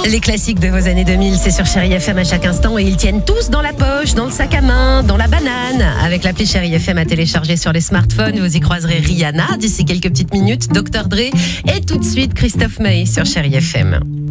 Les classiques de vos années 2000, c'est sur Chérie FM à chaque instant et ils tiennent tous dans la poche, dans le sac à main, dans la banane. Avec l'appli Chérie FM à télécharger sur les smartphones, vous y croiserez Rihanna d'ici quelques petites minutes, Dr Dre et tout de suite Christophe Maé sur Chérie FM.